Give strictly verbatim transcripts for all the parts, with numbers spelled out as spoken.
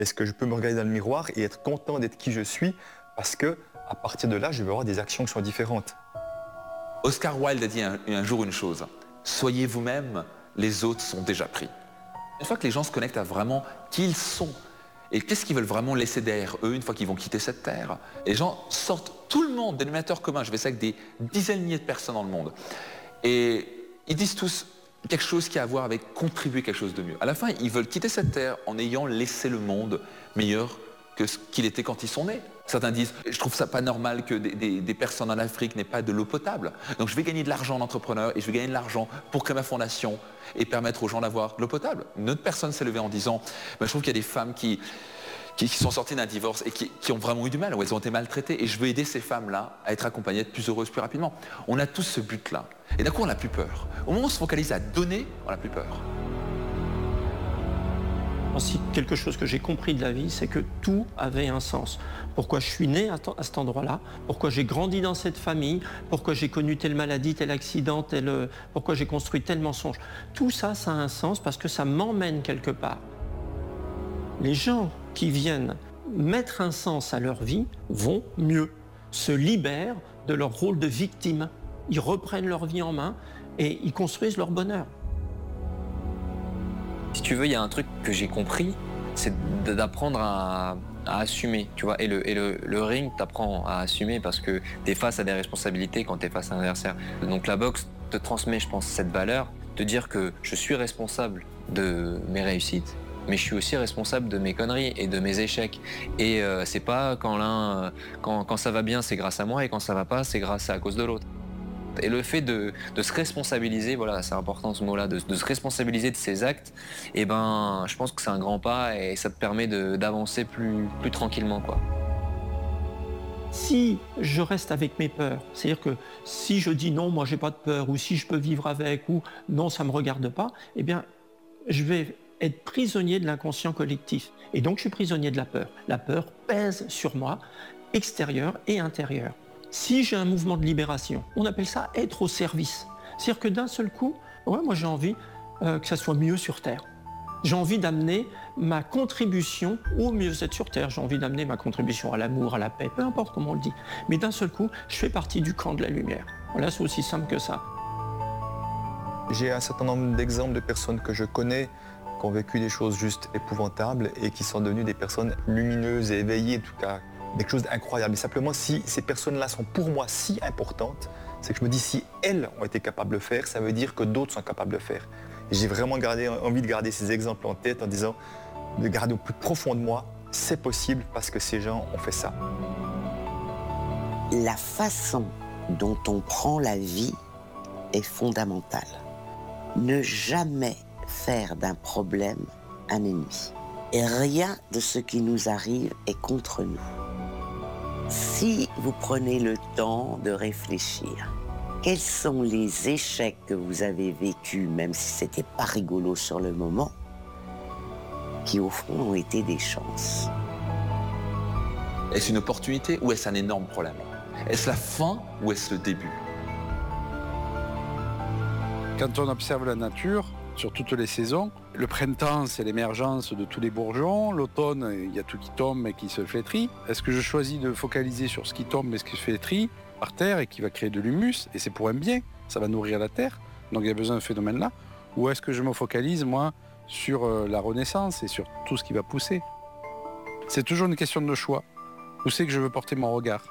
Est-ce que je peux me regarder dans le miroir et être content d'être qui je suis parce que à partir de là, je vais avoir des actions qui sont différentes. Oscar Wilde a dit un, un jour une chose, soyez vous-même, les autres sont déjà pris. Une fois que les gens se connectent à vraiment qui ils sont et qu'est-ce qu'ils veulent vraiment laisser derrière eux une fois qu'ils vont quitter cette terre, les gens sortent tout le monde, dénominateur commun, je fais ça avec des dizaines de milliers de personnes dans le monde. Et ils disent tous quelque chose qui a à voir avec contribuer quelque chose de mieux. À la fin, ils veulent quitter cette terre en ayant laissé le monde meilleur que ce qu'il était quand ils sont nés. Certains disent, je trouve ça pas normal que des, des, des personnes en Afrique n'aient pas de l'eau potable. Donc je vais gagner de l'argent en entrepreneur et je vais gagner de l'argent pour créer ma fondation et permettre aux gens d'avoir de l'eau potable. Une autre personne s'est levée en disant, ben, je trouve qu'il y a des femmes qui, qui, qui sont sorties d'un divorce et qui, qui ont vraiment eu du mal, où elles ont été maltraitées. Et je veux aider ces femmes-là à être accompagnées, à être plus heureuses plus rapidement. On a tous ce but-là. Et d'un coup, on n'a plus peur. Au moment où on se focalise à donner, on n'a plus peur. Si quelque chose que j'ai compris de la vie, c'est que tout avait un sens. Pourquoi je suis né à, à cet endroit-là, pourquoi j'ai grandi dans cette famille, pourquoi j'ai connu telle maladie, tel accident, tel, pourquoi j'ai construit tel mensonge. Tout ça, ça a un sens parce que ça m'emmène quelque part. Les gens qui viennent mettre un sens à leur vie vont mieux, se libèrent de leur rôle de victime. Ils reprennent leur vie en main et ils construisent leur bonheur. Si tu veux, il y a un truc que j'ai compris, c'est d'apprendre à, à assumer, tu vois. Et le, et le, le ring t'apprend à assumer parce que t'es face à des responsabilités quand t'es face à un adversaire. Donc la boxe te transmet, je pense, cette valeur, de dire que je suis responsable de mes réussites, mais je suis aussi responsable de mes conneries et de mes échecs. Et euh, c'est pas quand l'un, euh, quand, quand ça va bien, c'est grâce à moi, et quand ça va pas, c'est grâce à, à cause de l'autre. Et le fait de, de se responsabiliser, voilà, c'est important ce mot-là, de, de se responsabiliser de ses actes, et ben, je pense que c'est un grand pas et ça te permet de, d'avancer plus, plus tranquillement, quoi. Si je reste avec mes peurs, c'est-à-dire que si je dis non, moi j'ai pas de peur, ou si je peux vivre avec, ou non, ça me regarde pas, eh bien, je vais être prisonnier de l'inconscient collectif. Et donc je suis prisonnier de la peur. La peur pèse sur moi, extérieur et intérieur. Si j'ai un mouvement de libération, on appelle ça être au service. C'est-à-dire que d'un seul coup, ouais, moi j'ai envie euh, que ça soit mieux sur Terre. J'ai envie d'amener ma contribution au mieux-être sur Terre. J'ai envie d'amener ma contribution à l'amour, à la paix, peu importe comment on le dit. Mais d'un seul coup, je fais partie du camp de la lumière. Voilà, c'est aussi simple que ça. J'ai un certain nombre d'exemples de personnes que je connais qui ont vécu des choses juste épouvantables et qui sont devenues des personnes lumineuses et éveillées, en tout cas, quelque chose d'incroyable. Et simplement, si ces personnes-là sont pour moi si importantes, c'est que je me dis, si elles ont été capables de le faire, ça veut dire que d'autres sont capables de le faire. Et j'ai vraiment gardé, envie de garder ces exemples en tête en disant, de garder au plus profond de moi, c'est possible parce que ces gens ont fait ça. La façon dont on prend la vie est fondamentale. Ne jamais faire d'un problème un ennemi. Et rien de ce qui nous arrive est contre nous. Si vous prenez le temps de réfléchir, quels sont les échecs que vous avez vécus, même si c'était pas rigolo sur le moment, qui au fond ont été des chances? Est-ce une opportunité ou est-ce un énorme problème? Est-ce la fin ou est-ce le début? Quand on observe la nature, sur toutes les saisons, le printemps, c'est l'émergence de tous les bourgeons. L'automne, il y a tout qui tombe et qui se flétrit. Est-ce que je choisis de focaliser sur ce qui tombe et ce qui se flétrit par terre et qui va créer de l'humus, et c'est pour un bien, ça va nourrir la terre, donc il y a besoin de ce phénomène-là? Ou est-ce que je me focalise, moi, sur la renaissance et sur tout ce qui va pousser? C'est toujours une question de choix. Où c'est que je veux porter mon regard?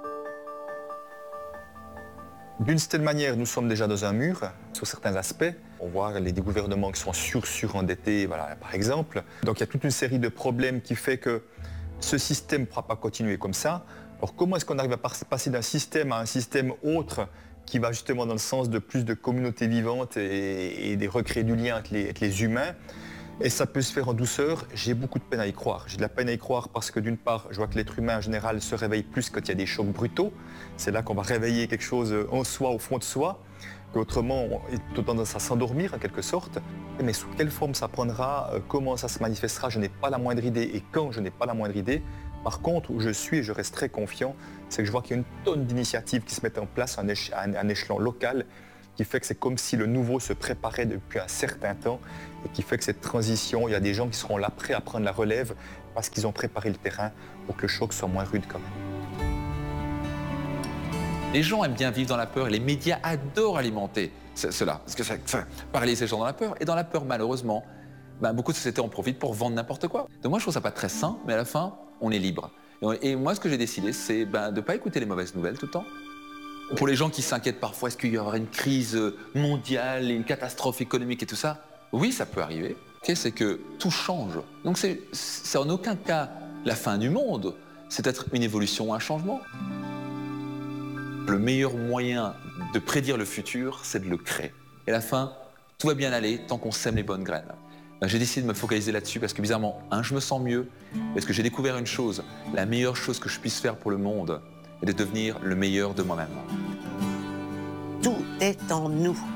D'une certaine manière, nous sommes déjà dans un mur, sur certains aspects. On voit les gouvernements qui sont sur surendettés, voilà, par exemple. Donc il y a toute une série de problèmes qui fait que ce système ne pourra pas continuer comme ça. Alors comment est-ce qu'on arrive à passer d'un système à un système autre qui va justement dans le sens de plus de communautés vivantes et, et de recréer du lien avec les, avec les humains? Et ça peut se faire en douceur. J'ai beaucoup de peine à y croire. J'ai de la peine à y croire parce que d'une part, je vois que l'être humain en général se réveille plus quand il y a des chocs brutaux. C'est là qu'on va réveiller quelque chose en soi, au fond de soi, qu'autrement on est plutôt tendance à s'endormir en quelque sorte. Mais sous quelle forme ça prendra, comment ça se manifestera, je n'ai pas la moindre idée. Et quand je n'ai pas la moindre idée, par contre, où je suis et je reste très confiant, c'est que je vois qu'il y a une tonne d'initiatives qui se mettent en place à un, éche- à un échelon local, qui fait que c'est comme si le nouveau se préparait depuis un certain temps et qui fait que cette transition, il y a des gens qui seront là prêts à prendre la relève parce qu'ils ont préparé le terrain pour que le choc soit moins rude quand même. Les gens aiment bien vivre dans la peur et les médias adorent alimenter cela. Parce que ça, ça paralyse les gens dans la peur. Et dans la peur, malheureusement, ben, beaucoup de sociétés en profitent pour vendre n'importe quoi. Donc moi, je trouve ça pas très sain, mais à la fin, on est libre. Et, et moi, ce que j'ai décidé, c'est ben, de ne pas écouter les mauvaises nouvelles tout le temps. Pour les gens qui s'inquiètent parfois, est-ce qu'il y aura une crise mondiale, une catastrophe économique et tout ça? Oui, ça peut arriver. Okay, c'est que tout change. Donc c'est en aucun cas la fin du monde. C'est peut-être une évolution, un changement. Le meilleur moyen de prédire le futur, c'est de le créer. Et à la fin, tout va bien aller tant qu'on sème les bonnes graines. Ben, j'ai décidé de me focaliser là-dessus parce que bizarrement, un, je me sens mieux, parce que j'ai découvert une chose, la meilleure chose que je puisse faire pour le monde est de devenir le meilleur de moi-même. Tout est en nous.